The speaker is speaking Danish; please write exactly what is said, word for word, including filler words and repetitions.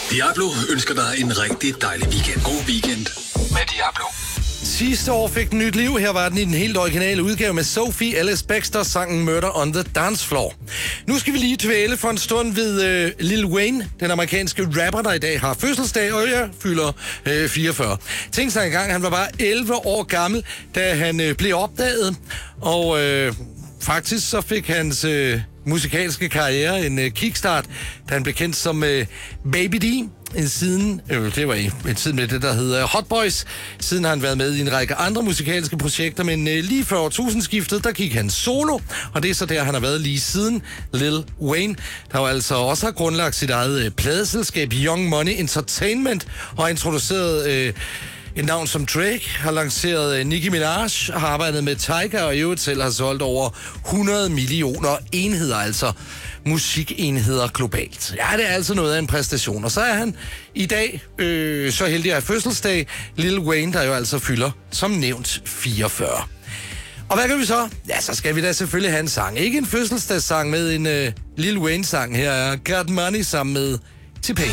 Diablo ønsker dig en rigtig dejlig weekend. God weekend med Diablo. Sidste år fik den nyt liv. Her var den i den helt originale udgave med Sophie Ellis Bextor sangen Murder on the Dance Floor. Nu skal vi lige tvæle for en stund ved øh, Lil Wayne, den amerikanske rapper, der i dag har fødselsdag, og jeg fylder øh, fireogfyrre. Tænk sig engang, han var bare elleve år gammel, da han øh, blev opdaget, og øh, faktisk så fik hans øh, musikalske karriere en øh, kickstart, da han blev kendt som øh, Baby D. Siden, øh, det var i en tid med det, der hedder Hot Boys. Siden har han været med i en række andre musikalske projekter, men øh, lige før årtusindskiftet, der gik han solo, og det er så der, han har været lige siden. Lil Wayne, der jo altså også har grundlagt sit eget øh, pladeselskab Young Money Entertainment, og har introduceret øh, et navn som Drake, har lanceret øh, Nicki Minaj, har arbejdet med Tyga, og i øvrigt selv har solgt over hundrede millioner enheder, altså musikenheder globalt. Ja, det er altså noget af en præstation. Og så er han i dag øh, så heldig at have fødselsdag. Lil Wayne, der jo altså fylder, som nævnt, fireogfyrre. Og hvad kan vi så? Ja, så skal vi da selvfølgelig have en sang. Ikke en fødselsdagssang med en øh, Lil Wayne-sang. Her er Got Money sammen med T-Pain.